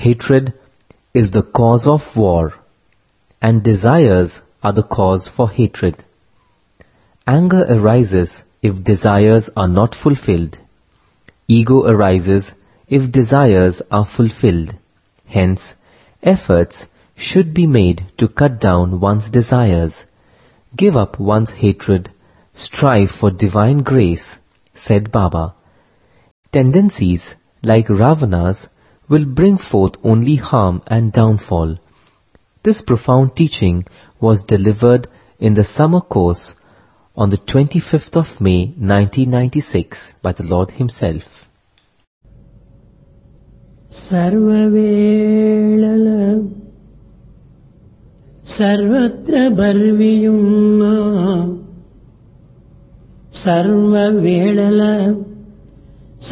hatred is the cause of war, and desires are the cause for hatred. Anger arises if desires are not fulfilled. Ego arises if desires are fulfilled. Hence, efforts should be made to cut down one's desires, give up one's hatred, strive for divine grace, said Baba. Tendencies like Ravana's will bring forth only harm and downfall. This profound teaching was delivered in the summer course on the 25th of May 1996 by the Lord Himself. Sarvavelala Sarvatra Barviyumma Sarvavelala